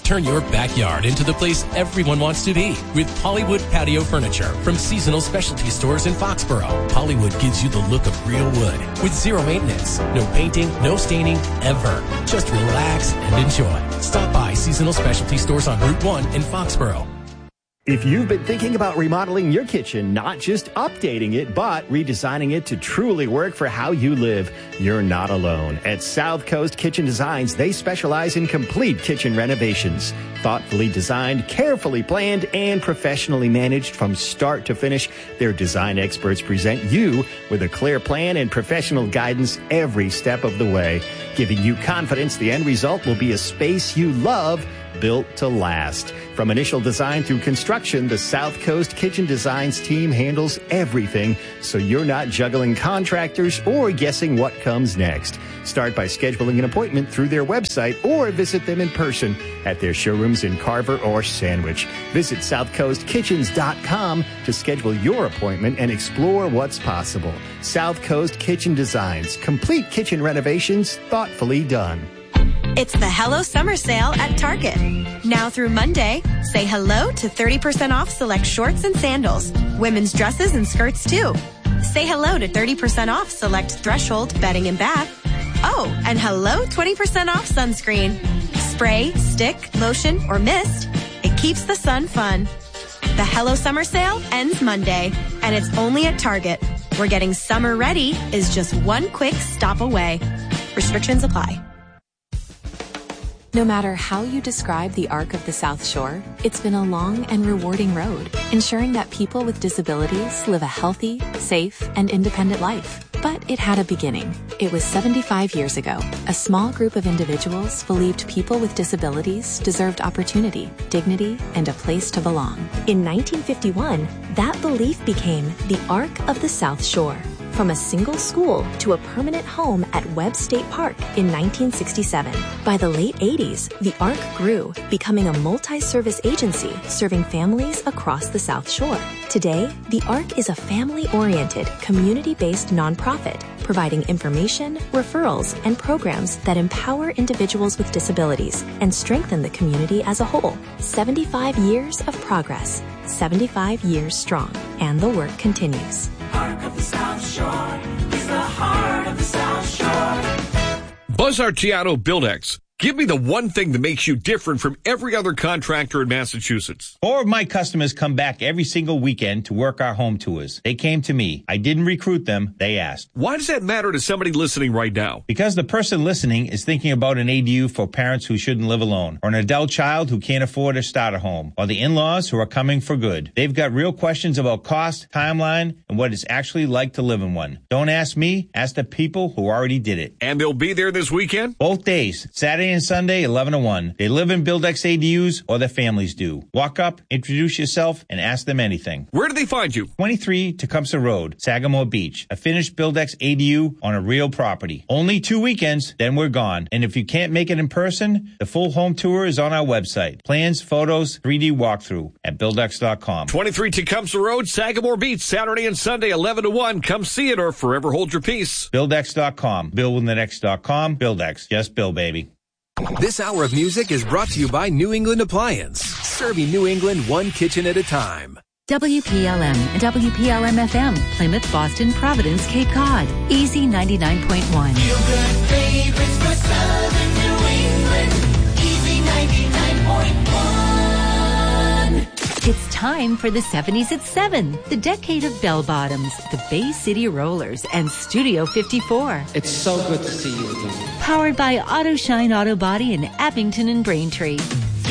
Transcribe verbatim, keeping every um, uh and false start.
Turn your backyard into the place everyone wants to be with Hollywood Patio Furniture from Seasonal Specialty Stores in Foxborough. Hollywood gives you the look of real wood with zero maintenance, no painting, no staining, ever. Just relax and enjoy. Stop by Seasonal Specialty Stores on Route one in Foxborough. If you've been thinking about remodeling your kitchen, not just updating it, but redesigning it to truly work for how you live, you're not alone. At South Coast Kitchen Designs, they specialize in complete kitchen renovations. Thoughtfully designed, carefully planned, and professionally managed from start to finish, their design experts present you with a clear plan and professional guidance every step of the way, giving you confidence the end result will be a space you love, built to last. From initial design through construction, the South Coast Kitchen Designs team handles everything, so you're not juggling contractors or guessing what comes next. Start by scheduling an appointment through their website or visit them in person at their showrooms in Carver or Sandwich. Visit south coast kitchens dot com to schedule your appointment and explore what's possible. South Coast Kitchen Designs, complete kitchen renovations thoughtfully done. It's the Hello Summer Sale at Target. Now through Monday, say hello to thirty percent off select shorts and sandals, women's dresses and skirts too. Say hello to thirty percent off select Threshold bedding and bath. Oh, and hello twenty percent off sunscreen. Spray, stick, lotion, or mist. It keeps the sun fun. The Hello Summer Sale ends Monday, and it's only at Target, where getting summer ready is just one quick stop away. Restrictions apply. No matter how you describe the arc of the South Shore, it's been a long and rewarding road, ensuring that people with disabilities live a healthy, safe, and independent life. But it had a beginning. It was seventy-five years ago. A small group of individuals believed people with disabilities deserved opportunity, dignity, and a place to belong. In nineteen fifty-one, that belief became the Arc of the South Shore. From a single school to a permanent home at Webb State Park in nineteen sixty-seven. By the late eighties, the ARC grew, becoming a multi-service agency serving families across the South Shore. Today, the ARC is a family-oriented, community-based nonprofit providing information, referrals, and programs that empower individuals with disabilities and strengthen the community as a whole. seventy-five years of progress, seventy-five years strong, and the work continues. Arc of the South Shore is the heart of the South Shore. Buzz Arciano Buildex. Give me the one thing that makes you different from every other contractor in Massachusetts. Four of my customers come back every single weekend to work our home tours. They came to me. I didn't recruit them. They asked. Why does that matter to somebody listening right now? Because the person listening is thinking about an A D U for parents who shouldn't live alone, or an adult child who can't afford to start a home, or the in-laws who are coming for good. They've got real questions about cost, timeline, and what it's actually like to live in one. Don't ask me. Ask the people who already did it. And they'll be there this weekend? Both days. Saturday and Sunday, eleven to one. They live in Buildex A D Us, or their families do. Walk up, introduce yourself, and ask them anything. Where do they find you? twenty-three Tecumseh Road, Sagamore Beach. A finished Buildex A D U on a real property. Only two weekends, then we're gone. And if you can't make it in person, the full home tour is on our website. Plans, photos, three D walkthrough at Buildex dot com. twenty-three Tecumseh Road, Sagamore Beach, Saturday and Sunday, eleven to one. Come see it or forever hold your peace. Buildex dot com. Bill with the next dot com. Buildex. Just Bill, baby. This hour of music is brought to you by New England Appliance, serving New England one kitchen at a time. W P L M and W P L M F M, Plymouth, Boston, Providence, Cape Cod. Easy ninety-nine point one. Feel good favorites for Southern New England. Easy ninety-nine point one. It's time for the seventies at seven, the decade of bell bottoms, the Bay City Rollers, and Studio fifty-four. It's so good to see you again. Powered by Auto Shine Auto Body in Abington and Braintree.